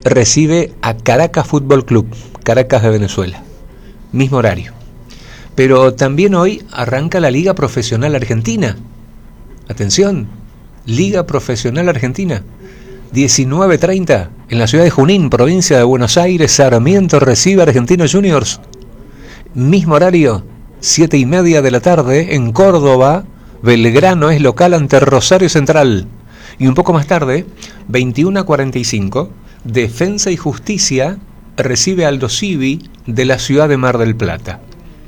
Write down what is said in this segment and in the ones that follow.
recibe a Caracas Fútbol Club, Caracas de Venezuela. Mismo horario. Pero también hoy arranca la Liga Profesional Argentina. Atención, Liga Profesional Argentina. 19:30 en la ciudad de Junín, provincia de Buenos Aires. Sarmiento recibe a Argentinos Juniors. Mismo horario, 7:30 de la tarde en Córdoba. Belgrano es local ante Rosario Central. Y un poco más tarde, 21:45, Defensa y Justicia recibe a Aldo Civi de la ciudad de Mar del Plata.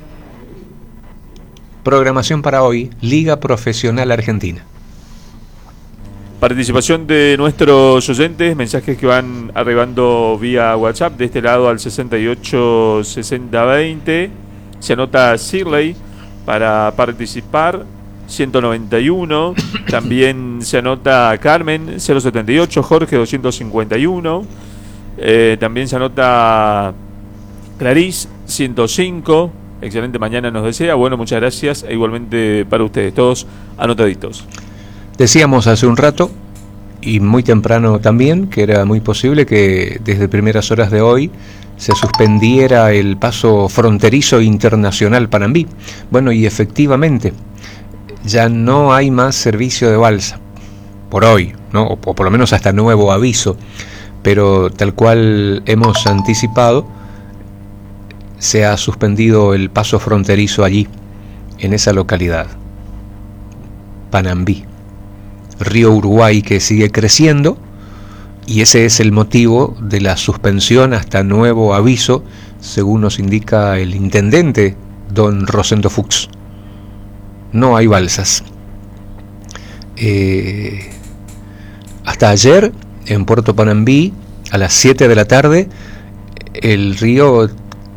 Programación para hoy, Liga Profesional Argentina. Participación de nuestros oyentes, mensajes que van arribando vía WhatsApp, de este lado al 68 60 20. Se anota Shirley para participar, 191. También se anota Carmen, 078. Jorge, 251. También se anota Clarice, 105. Excelente mañana nos desea. Bueno, muchas gracias. E igualmente para ustedes, todos anotaditos. Decíamos hace un rato, y muy temprano también, que era muy posible que desde primeras horas de hoy se suspendiera el paso fronterizo internacional Panambí. Bueno, y efectivamente, ya no hay más servicio de balsa, por hoy, ¿no? O por lo menos hasta nuevo aviso, pero tal cual hemos anticipado, se ha suspendido el paso fronterizo allí, en esa localidad, Panambí. Río Uruguay que sigue creciendo, y ese es el motivo de la suspensión hasta nuevo aviso, según nos indica el intendente don Rosendo Fuchs. No hay balsas. Hasta ayer en Puerto Panambí a las 7 de la tarde el río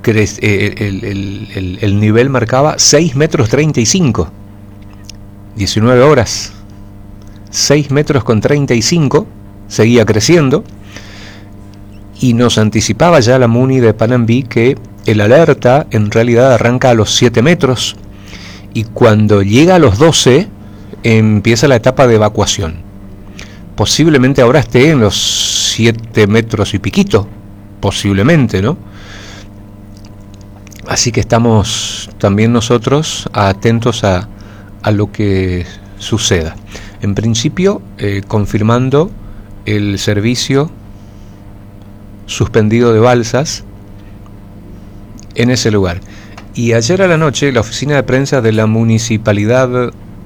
el nivel marcaba 6 metros 35, 19 horas, 6 metros con 35, seguía creciendo, y nos anticipaba ya la MUNI de Panambí que el alerta en realidad arranca a los 7 metros, y cuando llega a los 12 empieza la etapa de evacuación. Posiblemente ahora esté en los 7 metros y piquito, posiblemente, ¿no? Así que estamos también nosotros atentos a lo que suceda. En principio, confirmando el servicio suspendido de balsas en ese lugar. Y ayer a la noche, la oficina de prensa de la Municipalidad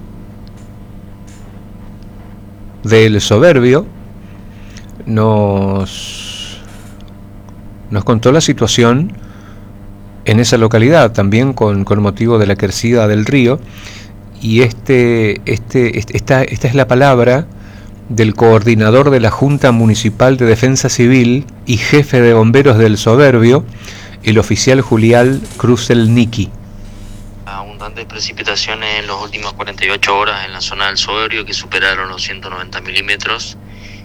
del Soberbio nos contó la situación en esa localidad, también con motivo de la crecida del río. Y esta es la palabra del coordinador de la Junta Municipal de Defensa Civil y jefe de bomberos del Soberbio, el oficial Julián Kruselnicki. Abundantes precipitaciones en las últimas 48 horas en la zona del Soberbio, que superaron los 190 milímetros,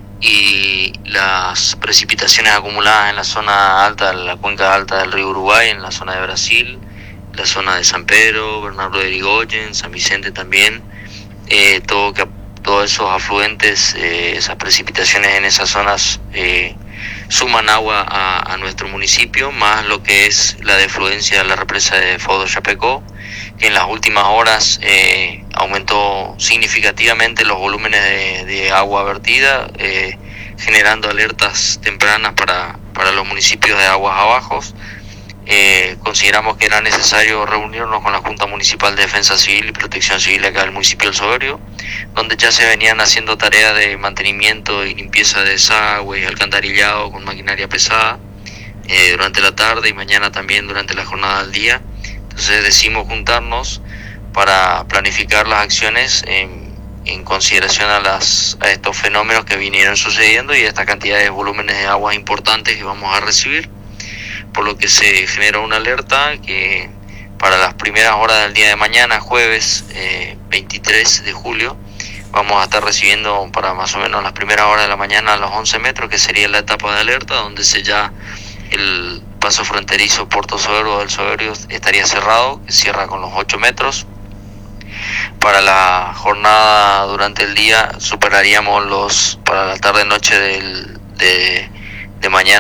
y las precipitaciones acumuladas en la zona alta, la cuenca alta del río Uruguay, en la zona de Brasil, la zona de San Pedro, Bernardo de Irigoyen, San Vicente también, todos esos afluentes, esas precipitaciones en esas zonas suman agua a nuestro municipio, más lo que es la defluencia de la represa de Fodo Chapecó, que en las últimas horas aumentó significativamente los volúmenes de agua vertida, generando alertas tempranas para los municipios de aguas abajo. Consideramos que era necesario reunirnos con la Junta Municipal de Defensa Civil y Protección Civil acá del municipio del Soberbio, donde ya se venían haciendo tareas de mantenimiento y limpieza de desagües y alcantarillado con maquinaria pesada durante la tarde y mañana también durante la jornada del día. Entonces decidimos juntarnos para planificar las acciones en consideración a estos fenómenos que vinieron sucediendo y a esta cantidad de volúmenes de aguas importantes que vamos a recibir, por lo que se generó una alerta que para las primeras horas del día de mañana, jueves 23 de julio, vamos a estar recibiendo para más o menos las primeras horas de la mañana a los 11 metros, que sería la etapa de alerta, donde ya el paso fronterizo Puerto Soberbio del Soberbio estaría cerrado, que cierra con los 8 metros. Para la jornada durante el día superaríamos para la tarde-noche de mañana